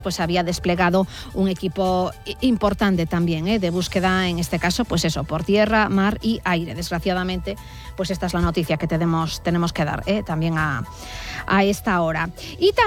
pues había desplegado un equipo importante también de búsqueda, en este caso, pues eso, por tierra, mar y aire. Desgraciadamente, pues esta es la noticia que tenemos que dar también a esta hora. Y